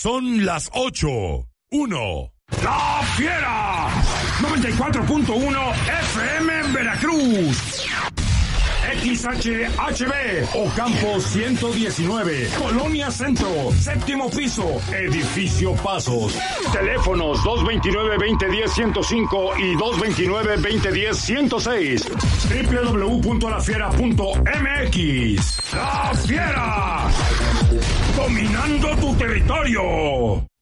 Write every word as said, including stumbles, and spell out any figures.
Son las ocho. Uno. ¡La Fiera! noventa y cuatro punto uno F M en Veracruz. X H H B, Ocampo ciento diecinueve, Colonia Centro, séptimo piso, Edificio Pasos. Teléfonos dos dos nueve, dos cero uno cero, ciento cinco y dos dos nueve, dos cero uno cero, ciento seis. doble u doble u doble u punto la fiera punto m x. ¡La Fiera! Dominando tu territorio.